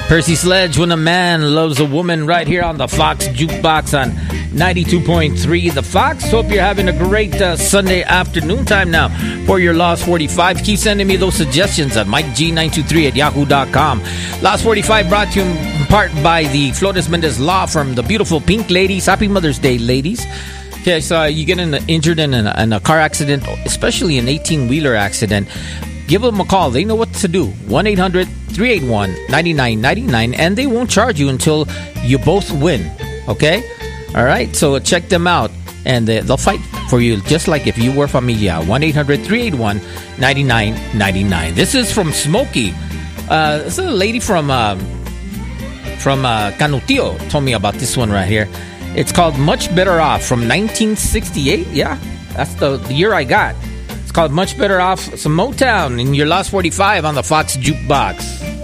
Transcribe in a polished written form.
Percy Sledge, When a Man Loves a Woman, right here on the Fox Jukebox on 92.3 The Fox. Hope you're having a great Sunday afternoon time now for your Lost 45. Keep sending me those suggestions at MikeG923@yahoo.com. Lost 45 brought to you in part by the Flores Mendez Law Firm, the beautiful Pink Ladies. Happy Mother's Day, ladies. Okay, so you get injured in a car accident, especially an 18-wheeler accident, give them a call. They know what to do. 1-800-381-9999, and they won't charge you until you both win. Okay? All right? So check them out, and they'll fight for you, just like if you were familia. 1-800-381-9999. This is from Smokey. This is a lady from Canutillo told me about this one right here. It's called Much Better Off from 1968. Yeah, that's the year I got. It's called Much Better Off. Some Motown in your Lost 45 on the Fox Jukebox.